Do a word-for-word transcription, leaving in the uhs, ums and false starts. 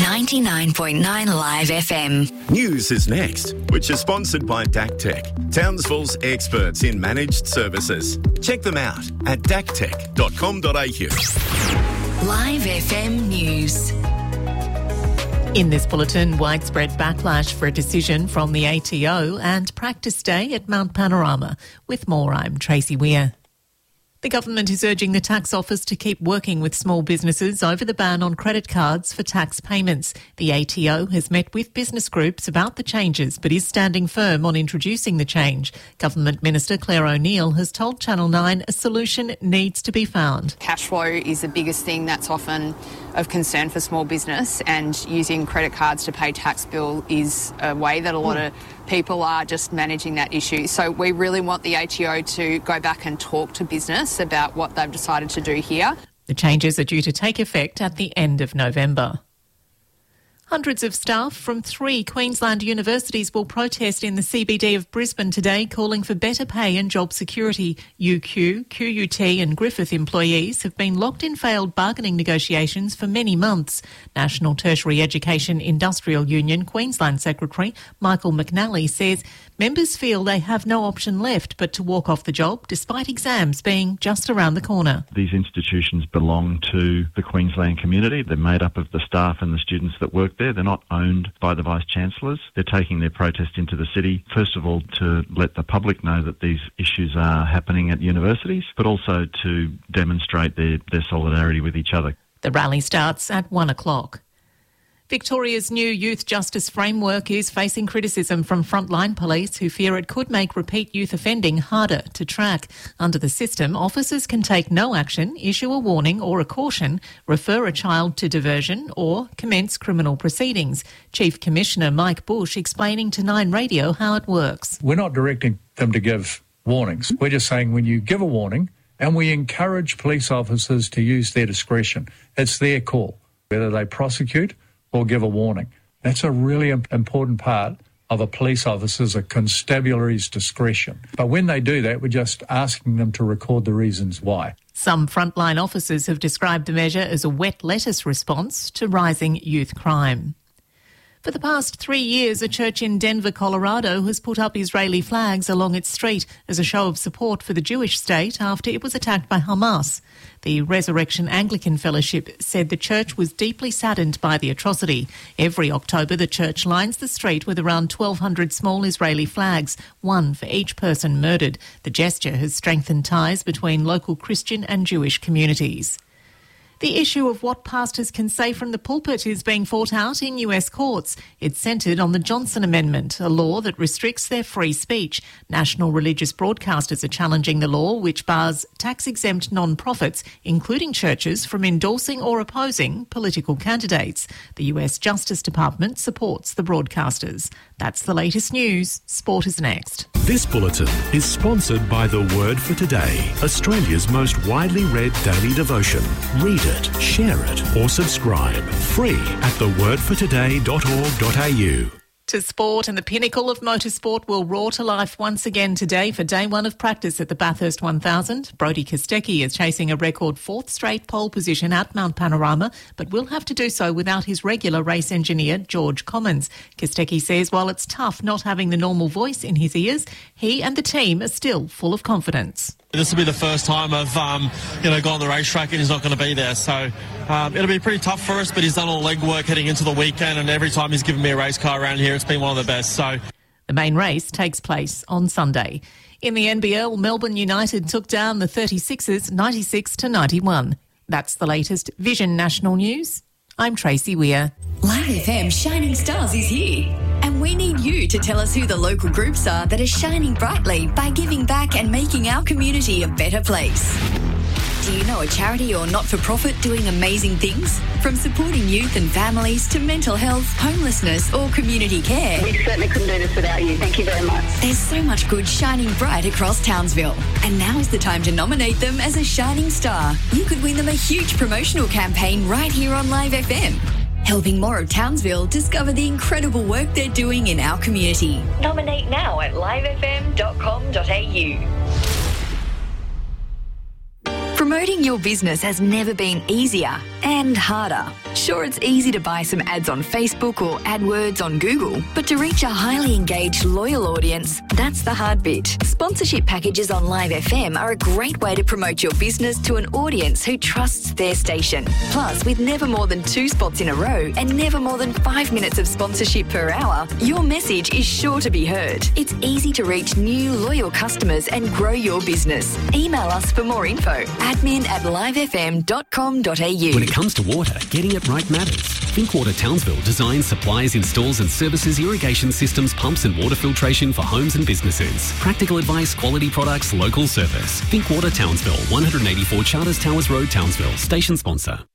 ninety-nine point nine Live F M. News is next, which is sponsored by D A C Tech, Townsville's experts in managed services. Check them out at d a c tech dot com dot a u. Live F M News. In this bulletin, widespread backlash for a decision from the A T O and practice day at Mount Panorama. With more, I'm Tracy Weir. The government is urging the tax office to keep working with small businesses over the ban on credit cards for tax payments. The A T O has met with business groups about the changes but is standing firm on introducing the change. Government Minister Claire O'Neill has told Channel nine a solution needs to be found. Cash flow is the biggest thing that's often of concern for small business, and using credit cards to pay tax bill is a way that a lot mm. of people are just managing that issue. So we really want the A T O to go back and talk to business about what they've decided to do here. The changes are due to take effect at the end of November. Hundreds of staff from three Queensland universities will protest in the C B D of Brisbane today, calling for better pay and job security. U Q, Q U T and Griffith employees have been locked in failed bargaining negotiations for many months. National Tertiary Education Industrial Union Queensland Secretary Michael McNally says members feel they have no option left but to walk off the job, despite exams being just around the corner. These institutions belong to the Queensland community. They're made up of the staff and the students that work there. They're not owned by the Vice-Chancellors. They're taking their protest into the city, first of all, to let the public know that these issues are happening at universities, but also to demonstrate their, their solidarity with each other. The rally starts at one o'clock. Victoria's new youth justice framework is facing criticism from frontline police who fear it could make repeat youth offending harder to track. Under the system, officers can take no action, issue a warning or a caution, refer a child to diversion or commence criminal proceedings. Chief Commissioner Mike Bush explaining to Nine Radio how it works. We're not directing them to give warnings. We're just saying when you give a warning, and we encourage police officers to use their discretion. It's their call, whether they prosecute or give a warning. That's a really important part of a police officer's, a constabulary's discretion. But when they do that, we're just asking them to record the reasons why. Some frontline officers have described the measure as a wet lettuce response to rising youth crime. For the past three years, a church in Denver, Colorado has put up Israeli flags along its street as a show of support for the Jewish state after it was attacked by Hamas. The Resurrection Anglican Fellowship said the church was deeply saddened by the atrocity. Every October, the church lines the street with around twelve hundred small Israeli flags, one for each person murdered. The gesture has strengthened ties between local Christian and Jewish communities. The issue of what pastors can say from the pulpit is being fought out in U S courts. It's centred on the Johnson Amendment, a law that restricts their free speech. National religious broadcasters are challenging the law, which bars tax-exempt non-profits, including churches, from endorsing or opposing political candidates. The U S Justice Department supports the broadcasters. That's the latest news. Sport is next. This bulletin is sponsored by The Word for Today, Australia's most widely read daily devotion. Read it. Share it or subscribe. Free at the word for today dot org dot a u. To sport, and the pinnacle of motorsport will roar to life once again today for day one of practice at the Bathurst one thousand. Brodie Kostecki is chasing a record fourth straight pole position at Mount Panorama, but will have to do so without his regular race engineer, George Commons. Kostecki says while it's tough not having the normal voice in his ears, he and the team are still full of confidence. This will be the first time I've, um, you know, gone on the racetrack and he's not going to be there. So um, it'll be pretty tough for us, but he's done all the legwork heading into the weekend, and every time he's given me a race car around here, it's been one of the best. So the main race takes place on Sunday. In the N B L, Melbourne United took down the thirty-sixers ninety-six to ninety-one. That's the latest Vision National News. I'm Tracy Weir. Live F M Shining Stars is here. And we need you to tell us who the local groups are that are shining brightly by giving back and making our community a better place. Do you know a charity or not-for-profit doing amazing things? From supporting youth and families to mental health, homelessness or community care. We certainly couldn't do this without you. Thank you very much. There's so much good shining bright across Townsville. And now is the time to nominate them as a shining star. You could win them a huge promotional campaign right here on Live F M. Helping more of Townsville discover the incredible work they're doing in our community. Nominate now at live f m dot com dot a u. Promoting your business has never been easier and harder. Sure, it's easy to buy some ads on Facebook or AdWords on Google, but to reach a highly engaged, loyal audience, that's the hard bit. Sponsorship packages on Live F M are a great way to promote your business to an audience who trusts their station. Plus, with never more than two spots in a row and never more than five minutes of sponsorship per hour, your message is sure to be heard. It's easy to reach new, loyal customers and grow your business. Email us for more info. admin at live f m dot com dot a u. When it comes to water, getting it right matters. Thinkwater Townsville designs, supplies, installs and services irrigation systems, pumps and water filtration for homes and businesses. Practical advice, quality products, local service. Thinkwater Townsville, one eighty-four Charters Towers Road, Townsville. Station sponsor.